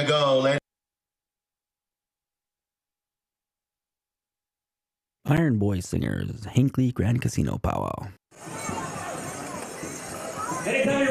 nigga go. Iron Boy Singers, Hinckley Grand Casino Powwow. Anytime